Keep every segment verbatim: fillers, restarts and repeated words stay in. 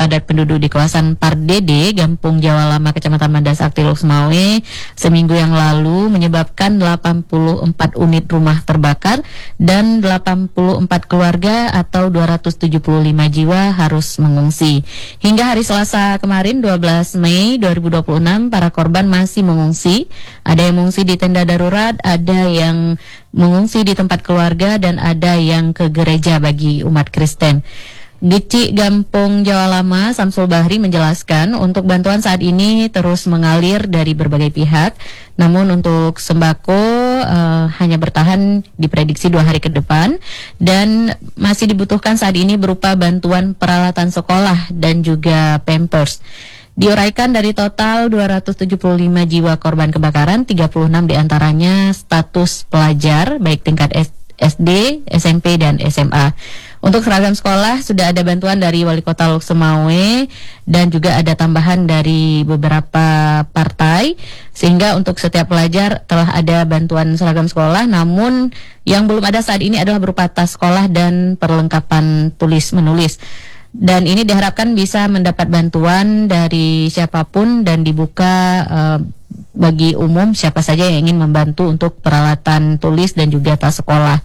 padat penduduk di kawasan Pardede, Gampung Jawa Lama, Kecamatan Mandasakti, Lok Sumawe seminggu yang lalu menyebabkan delapan puluh empat unit rumah terbakar dan delapan puluh empat keluarga atau dua ratus tujuh puluh lima jiwa harus mengungsi. Hingga hari Selasa kemarin dua belas Mei dua ribu dua puluh enam, para korban masih mengungsi. Ada yang mengungsi di tenda darurat, ada yang mengungsi di tempat keluarga, dan ada yang ke gereja bagi umat Kristen. Geci Gampung Jawa Lama Samsul Bahri menjelaskan untuk bantuan saat ini terus mengalir dari berbagai pihak, namun untuk sembako uh, hanya bertahan diprediksi dua hari ke depan, dan masih dibutuhkan saat ini berupa bantuan peralatan sekolah dan juga Pampers. Diuraikan dari total dua ratus tujuh puluh lima jiwa korban kebakaran, tiga puluh enam diantaranya status pelajar baik tingkat S D, S M P, dan S M A. Untuk seragam sekolah sudah ada bantuan dari Wali Kota Lok Sumawe dan juga ada tambahan dari beberapa partai, sehingga untuk setiap pelajar telah ada bantuan seragam sekolah. Namun yang belum ada saat ini adalah berupa tas sekolah dan perlengkapan tulis menulis. Dan ini diharapkan bisa mendapat bantuan dari siapapun dan dibuka uh, bagi umum siapa saja yang ingin membantu untuk peralatan tulis dan juga tas sekolah.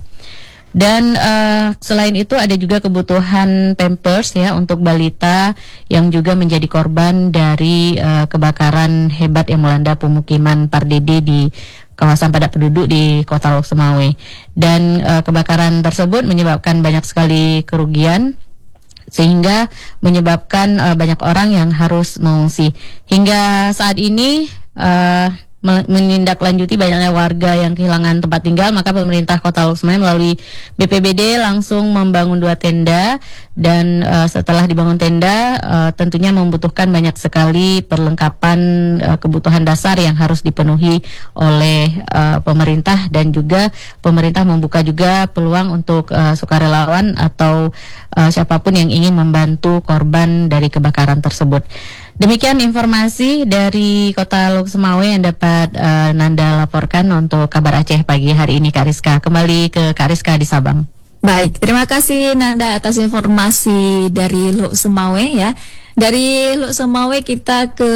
Dan uh, selain itu ada juga kebutuhan Pampers ya untuk balita yang juga menjadi korban dari uh, kebakaran hebat yang melanda pemukiman Pardede di kawasan padat penduduk di Kota Lok Sumawe. Dan uh, kebakaran tersebut menyebabkan banyak sekali kerugian, sehingga menyebabkan uh, banyak orang yang harus mengungsi. Hingga saat ini uh, menindaklanjuti banyaknya warga yang kehilangan tempat tinggal, maka pemerintah Kota Lok Sumawe melalui B P B D langsung membangun dua tenda, dan uh, setelah dibangun tenda uh, tentunya membutuhkan banyak sekali perlengkapan uh, kebutuhan dasar yang harus dipenuhi oleh uh, pemerintah, dan juga pemerintah membuka juga peluang untuk uh, sukarelawan atau uh, siapapun yang ingin membantu korban dari kebakaran tersebut. Demikian informasi dari Kota Lok Sumawe yang dapat uh, Nanda laporkan untuk Kabar Aceh pagi hari ini, Kak Rizka. Kembali ke Kak Rizka di Sabang. Baik, terima kasih Nanda atas informasi dari Lok Sumawe ya. Dari Lok Sumawe kita ke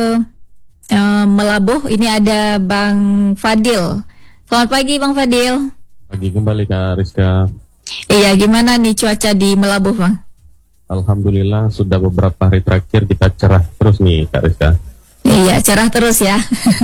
uh, Melabuh. Ini ada Bang Fadil. Selamat pagi Bang Fadil. Pagi kembali Kak Rizka. Iya, gimana nih cuaca di Melabuh Bang? Alhamdulillah sudah beberapa hari terakhir kita cerah terus nih Kak Rizka. Iya, cerah terus ya.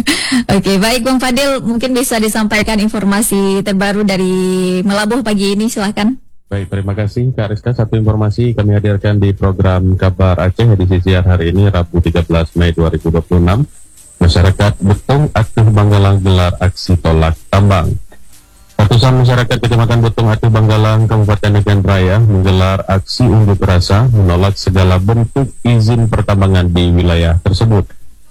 Oke, baik Bang Fadil, mungkin bisa disampaikan informasi terbaru dari Melabuh pagi ini, silahkan. Baik, terima kasih Kak Rizka. Satu informasi kami hadirkan di program Kabar Aceh edisi siang hari ini Rabu tiga belas Mei dua ribu dua puluh enam. Masyarakat Betung Atuh Banggalang gelar aksi tolak tambang. Ratusan masyarakat Kecamatan Betung Atuh Banggalang, Kabupaten Nagan Raya menggelar aksi unjuk rasa menolak segala bentuk izin pertambangan di wilayah tersebut.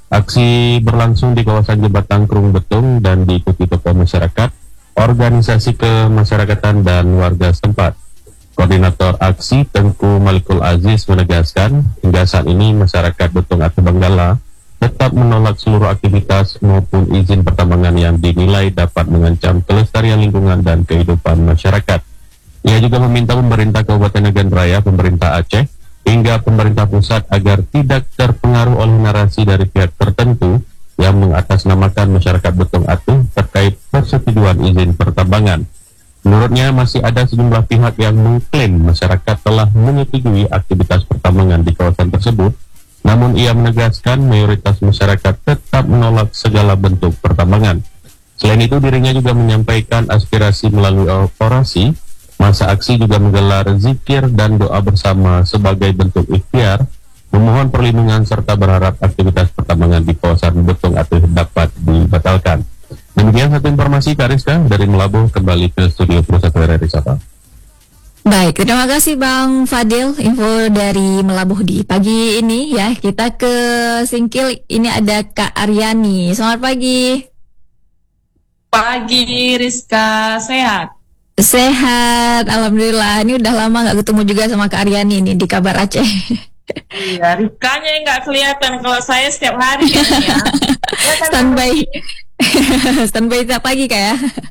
Aksi berlangsung di kawasan Jembatan Krung Betung dan diikuti tokoh masyarakat, organisasi kemasyarakatan, dan warga setempat. Koordinator aksi Tengku Malikul Aziz menegaskan, hingga saat ini masyarakat Betung Atuh Banggala tetap menolak seluruh aktivitas maupun izin pertambangan yang dinilai dapat mengancam kelestarian lingkungan dan kehidupan masyarakat. Ia juga meminta pemerintah Kabupaten Nagan Raya, pemerintah Aceh, hingga pemerintah pusat agar tidak terpengaruh oleh narasi dari pihak tertentu yang mengatasnamakan masyarakat Betung Atuh terkait persetujuan izin pertambangan. Menurutnya masih ada sejumlah pihak yang mengklaim masyarakat telah menyetujui aktivitas pertambangan di kawasan tersebut, namun ia menegaskan mayoritas masyarakat tetap menolak segala bentuk pertambangan. Selain itu, dirinya juga menyampaikan aspirasi melalui orasi. Masa aksi juga menggelar zikir dan doa bersama sebagai bentuk ikhtiar, memohon perlindungan serta berharap aktivitas pertambangan di kawasan Betung Atuh dapat dibatalkan. Demikian satu informasi Kak Rizka dari Melabuh, kembali ke studio Pusat R R I Sabang. Baik, terima kasih Bang Fadil info dari Melabuh di pagi ini ya. Kita ke Singkil, ini ada Kak Aryani. Selamat pagi. Pagi Rizka, sehat? Sehat, alhamdulillah. Ini udah lama gak ketemu juga sama Kak Aryani nih di Kabar Aceh. Iya, Rizkanya yang gak kelihatan, kalau saya setiap hari kan ya. Standby. Standby tiap pagi Kak ya.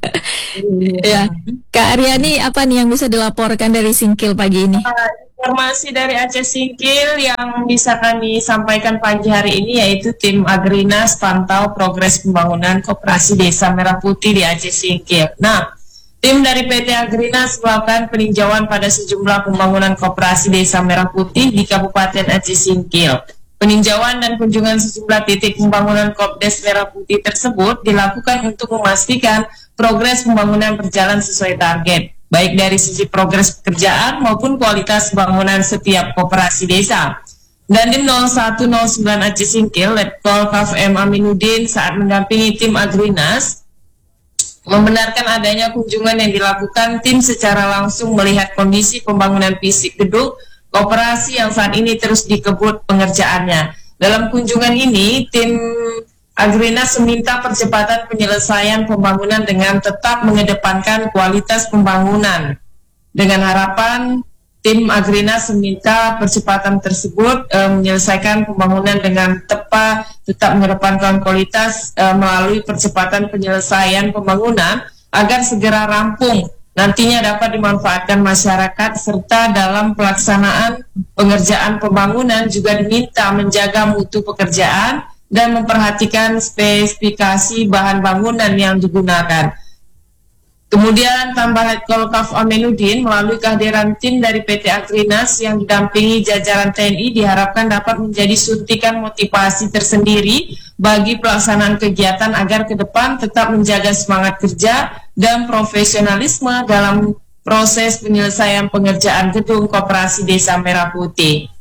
Ya, Kak Aryani, apa nih yang bisa dilaporkan dari Singkil pagi ini? Informasi dari Aceh Singkil yang bisa kami sampaikan pagi hari ini yaitu tim Agrinas pantau progres pembangunan Koperasi Desa Merah Putih di Aceh Singkil. Nah, tim dari P T Agrinas melakukan peninjauan pada sejumlah pembangunan Koperasi Desa Merah Putih di Kabupaten Aceh Singkil. Peninjauan dan kunjungan sejumlah titik pembangunan Kopdes Merah Putih tersebut dilakukan untuk memastikan progres pembangunan berjalan sesuai target, baik dari sisi progres pekerjaan maupun kualitas bangunan setiap koperasi desa. Dandim nol satu nol sembilan Aceh Singkil, Letkol K F M Aminuddin saat mendampingi tim Agrinas membenarkan adanya kunjungan yang dilakukan tim secara langsung melihat kondisi pembangunan fisik gedung koperasi yang saat ini terus dikebut pengerjaannya. Dalam kunjungan ini, tim Agrinas meminta percepatan penyelesaian pembangunan dengan tetap mengedepankan kualitas pembangunan. Dengan harapan, tim Agrinas meminta percepatan tersebut e, menyelesaikan pembangunan dengan tepat, tetap mengedepankan kualitas e, melalui percepatan penyelesaian pembangunan agar segera rampung, nantinya dapat dimanfaatkan masyarakat, serta dalam pelaksanaan pengerjaan pembangunan juga diminta menjaga mutu pekerjaan dan memperhatikan spesifikasi bahan bangunan yang digunakan. Kemudian tambah Letkol K F Aminuddin melalui kehadiran tim dari P T Agrinas yang didampingi jajaran T N I diharapkan dapat menjadi suntikan motivasi tersendiri bagi pelaksanaan kegiatan agar ke depan tetap menjaga semangat kerja dan profesionalisme dalam proses penyelesaian pengerjaan gedung Koperasi Desa Merah Putih.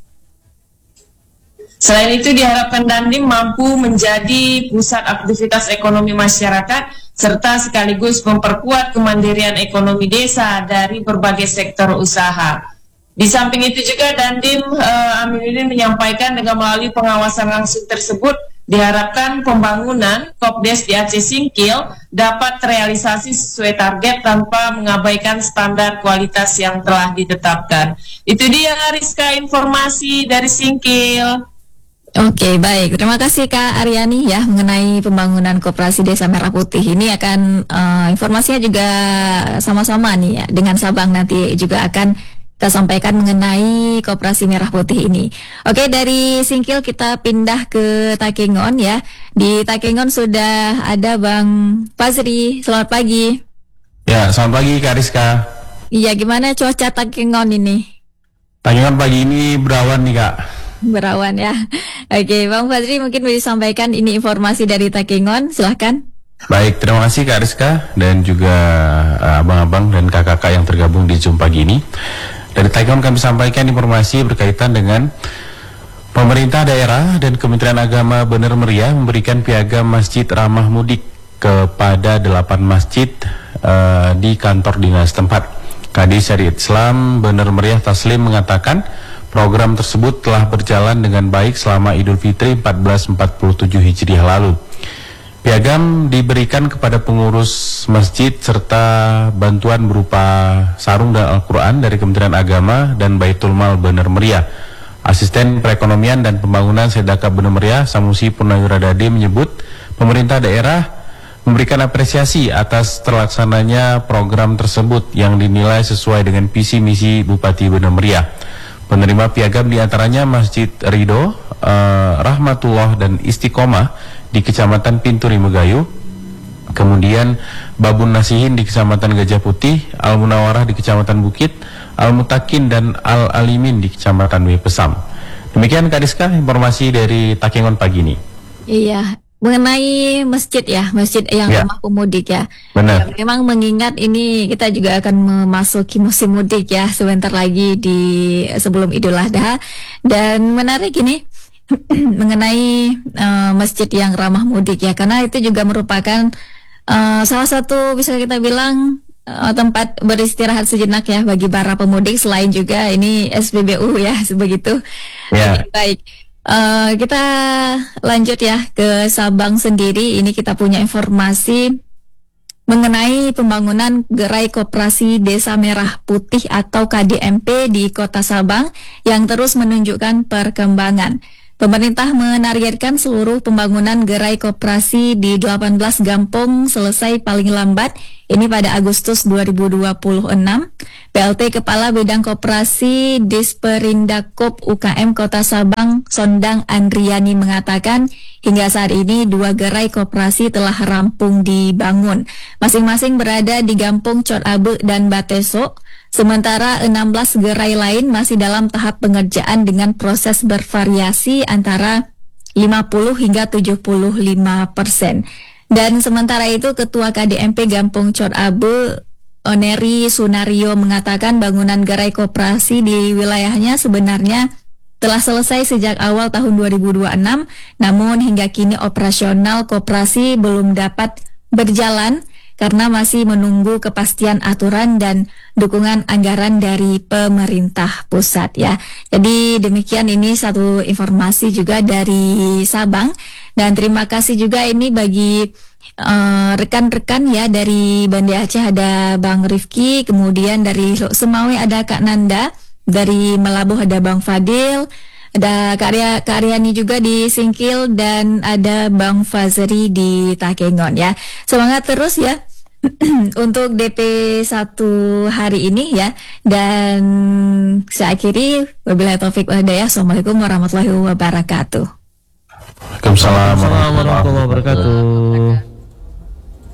Selain itu diharapkan Dandim mampu menjadi pusat aktivitas ekonomi masyarakat serta sekaligus memperkuat kemandirian ekonomi desa dari berbagai sektor usaha. Di samping itu juga Dandim uh, Aminuddin menyampaikan dengan melalui pengawasan langsung tersebut diharapkan pembangunan Kopdes di Aceh Singkil dapat terrealisasi sesuai target tanpa mengabaikan standar kualitas yang telah ditetapkan. Itu dia Rizka informasi dari Singkil. Oke, baik. Terima kasih Kak Aryani ya mengenai pembangunan Koperasi Desa Merah Putih. Ini akan uh, informasinya juga sama-sama nih ya dengan Sabang nanti juga akan kita sampaikan mengenai Koperasi Merah Putih ini. Oke, dari Singkil kita pindah ke Takengon ya. Di Takengon sudah ada Bang Fazri. Selamat pagi. Ya, selamat pagi Kak Rizka. Iya, gimana cuaca Takengon ini? Takengon pagi ini berawan nih Kak. Berawan ya. Oke, Bang Fazri mungkin bisa sampaikan ini informasi dari Takengon, silahkan. Baik, terima kasih Kak Rizka dan juga uh, abang-abang dan kakak-kakak yang tergabung di Zoom pagi ini. Dari Takengon kami sampaikan informasi berkaitan dengan pemerintah daerah dan Kementerian Agama Bener Meriah memberikan piagam Masjid Ramah Mudik kepada delapan masjid uh, di kantor dinas tempat. Kadis Syariat Islam Bener Meriah Taslim mengatakan program tersebut telah berjalan dengan baik selama Idul Fitri seribu empat ratus empat puluh tujuh Hijriah lalu. Piagam diberikan kepada pengurus masjid serta bantuan berupa sarung dan Al-Quran dari Kementerian Agama dan Baitul Mal Bener Meriah. Asisten Perekonomian dan Pembangunan Sedaka Bener Meriah Samusi Purnawiraradadi menyebut pemerintah daerah memberikan apresiasi atas terlaksananya program tersebut yang dinilai sesuai dengan visi misi Bupati Bener Meriah. Penerima piagam diantaranya Masjid Ridho, uh, Rahmatullah dan Istiqomah di Kecamatan Pinturi Megayu, kemudian Babun Nasihin di Kecamatan Gajah Putih, Al-Munawarah di Kecamatan Bukit, Al-Mutakin dan Al-Alimin di Kecamatan Wepesam. Demikian Kak Rizka informasi dari Takengon pagi ini. Iya. Mengenai masjid ya, masjid yang ya. ramah pemudik ya. Benar. Ya, memang mengingat ini kita juga akan memasuki musim mudik ya sebentar lagi di sebelum Idul Adha. Dan menarik ini mengenai uh, masjid yang ramah mudik ya, karena itu juga merupakan uh, salah satu bisa kita bilang uh, tempat beristirahat sejenak ya bagi para pemudik, selain juga ini S P B U ya sebegitu. Ya. Baik. Uh, kita lanjut ya ke Sabang sendiri. Ini kita punya informasi mengenai pembangunan Gerai Koperasi Desa Merah Putih atau K D M P di Kota Sabang yang terus menunjukkan perkembangan. Pemerintah menargetkan seluruh pembangunan gerai koperasi di delapan belas Gampong selesai paling lambat Ini pada Agustus dua ribu dua puluh enam. P L T Kepala Bidang Koperasi Disperindakop U K M Kota Sabang, Sondang Andriani mengatakan hingga saat ini dua gerai koperasi telah rampung dibangun. Masing-masing berada di Gampung Cot Abe dan Bateso. Sementara enam belas gerai lain masih dalam tahap pengerjaan dengan proses bervariasi antara lima puluh hingga tujuh puluh lima persen. Dan sementara itu Ketua K D M P Gampung Cot Abe, Oneri Sunario mengatakan bangunan gerai koperasi di wilayahnya sebenarnya telah selesai sejak awal tahun dua ribu dua puluh enam, namun hingga kini operasional koperasi belum dapat berjalan karena masih menunggu kepastian aturan dan dukungan anggaran dari pemerintah pusat ya. Jadi demikian ini satu informasi juga dari Sabang, dan terima kasih juga ini bagi uh, rekan-rekan ya dari Banda Aceh, ada Bang Rifki, kemudian dari Lok Semawe ada Kak Nanda, dari Melabuh ada Bang Fadil, ada Kak, Arya, Kak Aryani juga di Singkil, dan ada Bang Fazri di Takengon ya. Semangat terus ya untuk D P satu hari ini ya. Dan saya akhiri, wabillahi taufik wal hidayah. Assalamualaikum warahmatullahi wabarakatuh. Waalaikumsalam warahmatullahi wabarakatuh.